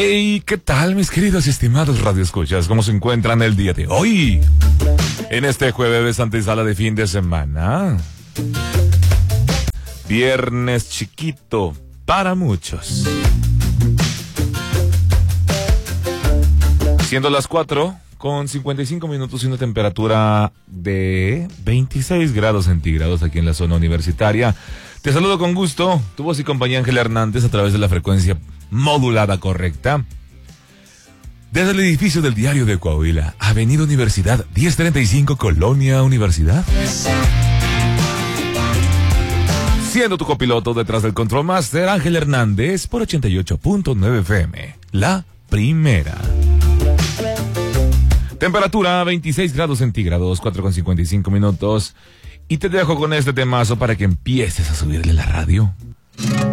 Hey, ¿qué tal, mis queridos y estimados radioescuchas? ¿Cómo se encuentran el día de hoy? En este jueves antesala de fin de semana. Viernes chiquito para muchos. Siendo las 4:55 y una temperatura de 26 grados centígrados aquí en la zona universitaria. Te saludo con gusto, tu voz y compañía Ángel Hernández a través de la frecuencia modulada correcta. Desde el edificio del Diario de Coahuila, Avenida Universidad 1035, Colonia Universidad. Siendo tu copiloto detrás del Control Master, Ángel Hernández por 88.9 FM, la primera. Temperatura 26 grados centígrados, 4:55. Y te dejo con este temazo para que empieces a subirle la radio.